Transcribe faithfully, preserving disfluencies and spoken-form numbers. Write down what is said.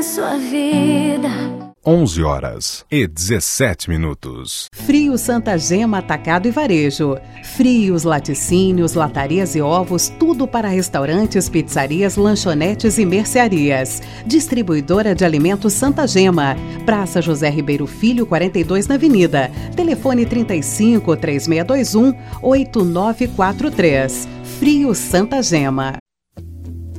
Sua vida. onze horas e dezessete minutos. Frio Santa Gema Atacado e Varejo. Frios, laticínios, latarias e ovos, tudo para restaurantes, pizzarias, lanchonetes e mercearias. Distribuidora de alimentos Santa Gema. Praça José Ribeiro Filho, quarenta e dois na Avenida. Telefone trinta e cinco, três seis dois um, oito nove quatro três. Frio Santa Gema.